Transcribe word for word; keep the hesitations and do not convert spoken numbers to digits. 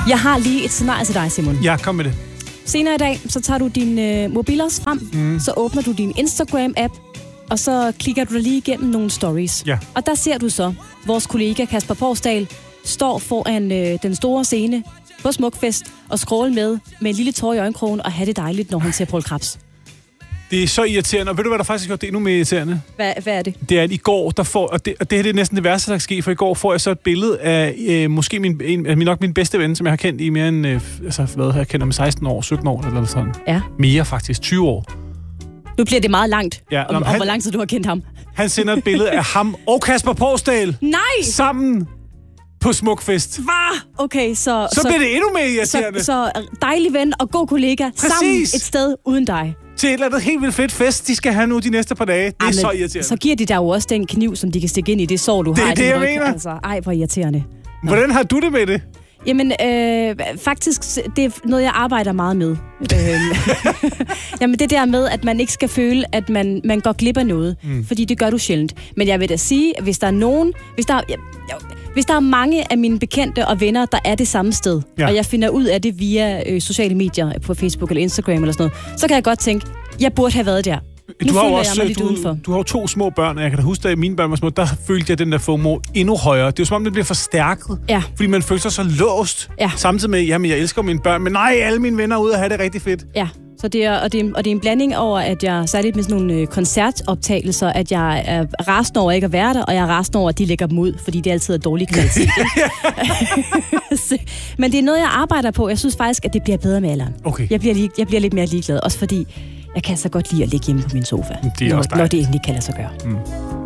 Jeg har lige et scenarie til dig, Simon. Ja, kom med det. Senere i dag, så tager du din øh, mobilers frem, mm. så åbner du din Instagram-app, og så klikker du lige igennem nogle stories. Ja. Og der ser du så, vores kollega Kasper Porsdal står foran øh, den store scene på Smukfest og scroller med med en lille tår i øjenkrogen og have det dejligt, når han ser Poul Krebs. Det er så irriterende, og ved du, hvad der faktisk gjort det endnu mere irriterende? Hvad, hvad er det? Det er, at i går, der får, og det, og det her det er næsten det værste, der kan ske, for i går får jeg så et billede af øh, måske min, en, min, nok min bedste ven, som jeg har kendt i mere end, øh, altså, hvad, jeg kender med seksten år, sytten år, eller sådan. Ja. Mere faktisk, tyve år. Nu bliver det meget langt, ja, om, om han, hvor lang tid du har kendt ham. Han sender et billede af ham og Kasper Porsdal. Nej! Sammen på Smukfest. Hvad? Okay, så... Så, så bliver det endnu mere irriterende. Så, så dejlig ven og god kollega Præcis. Sammen et sted uden dig. Til et eller andet helt vildt fedt fest, de skal have nu de næste par dage. Det er Ej, så irriterende. Så giver de der jo også den kniv, som de kan stikke ind i det sår, du det har. Det er det, jeg mener. Altså, ej, hvor irriterende. Nå. Hvordan har du det med det? Jamen, øh, faktisk, det er noget, jeg arbejder meget med. Jamen, det der med, at man ikke skal føle, at man, man går glip af noget. Mm. Fordi det gør du sjældent. Men jeg vil da sige, at hvis der er nogen... Hvis der, jeg, jeg, hvis der er mange af mine bekendte og venner, der er det samme sted, ja. Og jeg finder ud af det via øh, sociale medier på Facebook eller Instagram eller sådan noget, så kan jeg godt tænke, jeg burde have været der. Nu du har føler også, jeg mig lidt du, udenfor. Du har jo to små børn, og jeg kan da huske, at mine børn var små, der følte jeg den der FOMO endnu højere. Det er jo som om, det bliver forstærket, ja. Fordi man føler sig så låst, ja. Samtidig med, jamen jeg elsker mine børn, men nej, alle mine venner er ude og have det rigtig fedt. Ja, så det er, og, det er, og det er en blanding over, at jeg særligt med sådan nogle øh, koncertoptagelser, at jeg er rasende over ikke at være der, og jeg er rasende over, at de lægger dem ud, fordi det altid er dårlig kvalitet. Men det er noget, jeg arbejder på. Jeg synes faktisk, at det bliver bedre med alderen. Okay. Jeg bliver, lige, jeg bliver lidt mere ligeglad, også fordi jeg kan så godt lide at ligge hjemme på min sofa, det er når, også når det endelig kan lade sig gøre. Mm.